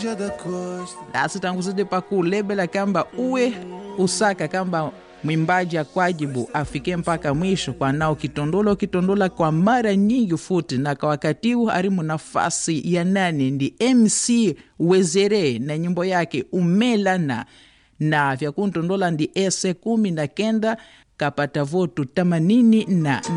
Dasi tanguzide pa kulebela kamba uwe usaka kamba mwimbaji akwajibu afike mpaka mwisho kwa nao kitondola kwa mara nyingi futi, na kwa wakati huu arimu nafasi ya nani ndi MC Wezere na nyimbo yake Umelana, na vya kuntondola ndi ese 19 kapata votu 80 na